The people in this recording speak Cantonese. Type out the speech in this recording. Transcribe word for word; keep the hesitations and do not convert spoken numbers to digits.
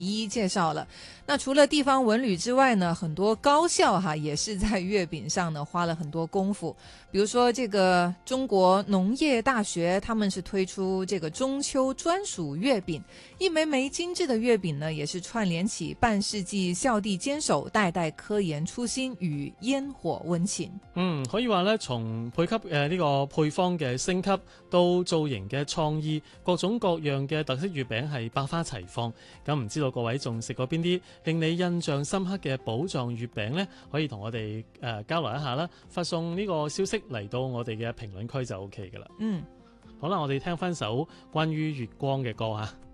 一一介紹了。那除了地方文旅之外呢，很多高校哈也是在月餅上呢花了很多功夫。比如說這個中國農業大學，他們是推出這個中秋專屬月餅，一枚枚精緻的月餅呢，也是串聯起半世紀校地堅守、代代科研初心與煙火溫情。 嗯，可以話咧，從配給誒呢、呃這個配方嘅升級到造型嘅創意，各種各樣嘅特色月餅係百花齊放。咁唔知道各位仲食過邊啲令你印象深刻嘅寶藏月餅呢？可以同我哋誒、呃、交流一下啦，發送呢個消息嚟到我哋嘅評論區就 OK 噶啦。 嗯， 好啦，我哋聽翻首關於月光嘅歌吓。